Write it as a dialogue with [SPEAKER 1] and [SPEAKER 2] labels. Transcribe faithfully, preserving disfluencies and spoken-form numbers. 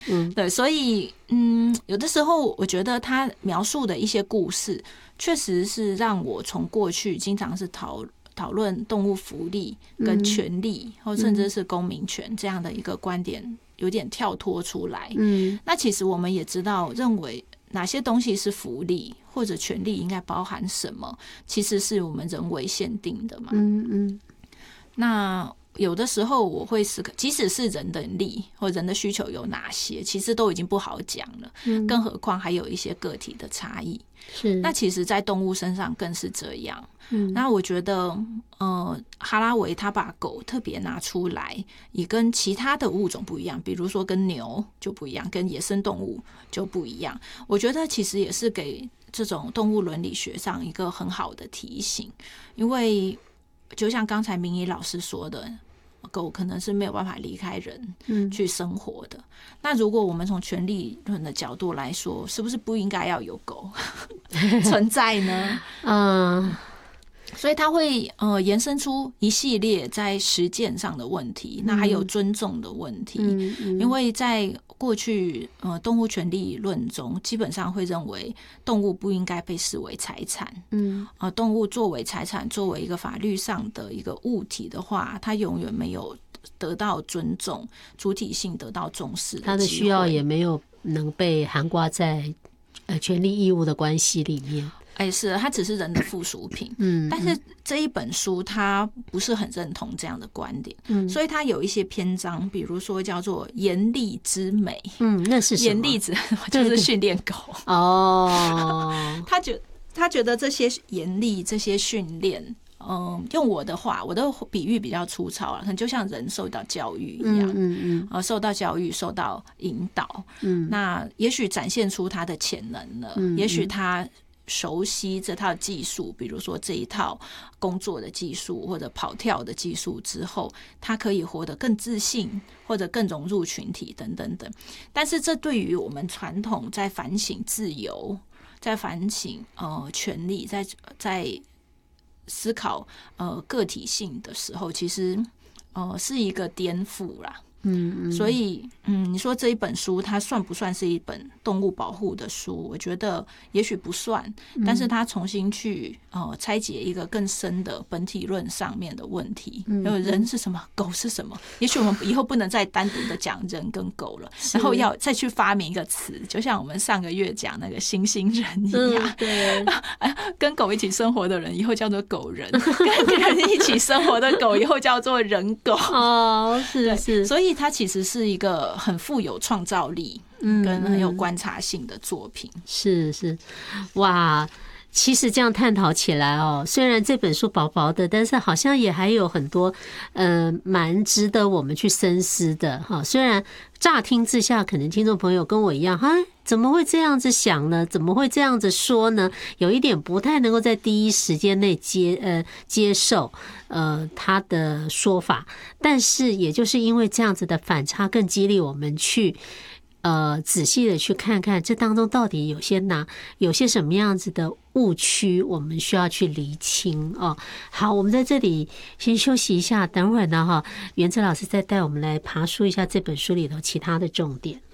[SPEAKER 1] 嗯，
[SPEAKER 2] 对，所以嗯，有的时候我觉得他描述的一些故事，确实是让我从过去经常是讨讨论动物福利跟权利，或甚至是公民权这样的一个观点，有点跳脱出来。嗯，那其实我们也知道，认为哪些东西是福利或者权利应该包含什么，其实是我们人为限定的嘛。
[SPEAKER 1] 嗯嗯，
[SPEAKER 2] 那有的时候我会思考，即使是人的力或人的需求有哪些，其实都已经不好讲了，嗯、更何况还有一些个体的差异。
[SPEAKER 1] 是，
[SPEAKER 2] 那其实在动物身上更是这样。嗯，那我觉得呃，哈拉维他把狗特别拿出来，也跟其他的物种不一样，比如说跟牛就不一样，跟野生动物就不一样。我觉得其实也是给这种动物伦理学上一个很好的提醒，因为就像刚才明仪老师说的，狗可能是没有办法离开人去生活的。嗯、那如果我们从权利论的角度来说，是不是不应该要有狗存在呢？嗯，所以它会呃延伸出一系列在实践上的问题，那还有尊重的问题。嗯嗯、因为在过去呃动物权利论中，基本上会认为动物不应该被视为财产。嗯，呃，动物作为财产，作为一个法律上的一个物体的话，它永远没有得到尊重，主体性得到重视的机会，
[SPEAKER 1] 它的需要也没有能被涵盖在呃权利义务的关系里面。
[SPEAKER 2] 哎，是，它只是人的附属品。嗯，但是这一本书它不是很认同这样的观点，嗯，所以它有一些篇章，比如说叫做“严厉之美”。
[SPEAKER 1] 嗯，那是什么？
[SPEAKER 2] 严厉之就是训练狗。哦，他觉他觉得这些严厉、这些训练，嗯，用我的话，我的比喻比较粗糙了，可能就像人受到教育一样，嗯嗯嗯，受到教育，受到引导，嗯，那也许展现出他的潜能了，嗯嗯，也许他熟悉这套技术，比如说这一套工作的技术或者跑跳的技术之后，他可以活得更自信，或者更融入群体等等等。但是这对于我们传统在反省自由，在反省呃权利，在在思考呃个体性的时候，其实呃是一个颠覆啦。嗯，嗯，所以嗯，你说这一本书它算不算是一本动物保护的书？我觉得也许不算，但是它重新去呃拆解一个更深的本体论上面的问题。嗯，人是什么？狗是什么？也许我们以后不能再单独的讲人跟狗了，然后要再去发明一个词，就像我们上个月讲那个猩猩人一样。嗯、对，跟狗一起生活的人以后叫做狗人，跟人一起生活的狗以后叫做人狗。
[SPEAKER 1] 哦，是是，
[SPEAKER 2] 所以它其实是一个很富有创造力跟很有观察性的作品。
[SPEAKER 1] 嗯、是是，哇！其实这样探讨起来哦，虽然这本书薄薄的，但是好像也还有很多呃蛮值得我们去深思的哈。虽然乍听之下，可能听众朋友跟我一样，哈，怎么会这样子想呢？怎么会这样子说呢？有一点不太能够在第一时间内接呃接受呃他的说法，但是也就是因为这样子的反差，更激励我们去。呃，仔细的去看看这当中到底有些哪有些什么样子的误区，我们需要去厘清哦。好，我们在这里先休息一下，等会儿呢哈，元智老师再带我们来爬梳一下这本书里头其他的重点。